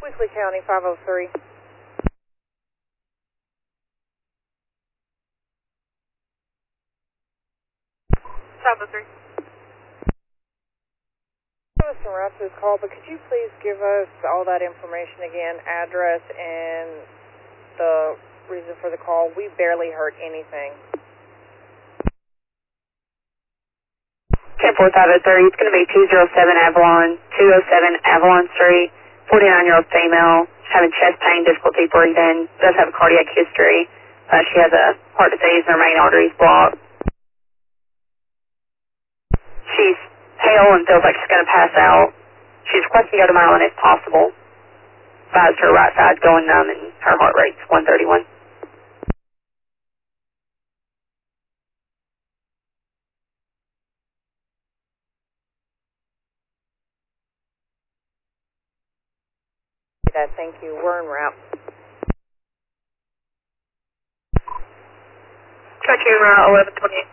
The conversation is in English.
Weasley County 503. 503. I have some routes to this call, but could you please give us all that information again, address and the reason for the call? We barely heard anything. 10-4-503, it's going to be 207 Avalon Street, 49-year-old female, having chest pain, difficulty breathing, does have a cardiac history. She has a heart disease and her main arteries blocked. She's pale and feels like she's going to pass out. She's requesting to go to Maryland if possible. Advised her right side going numb and her heart rate's 131. Thank you. We're en route. Check in route 1128.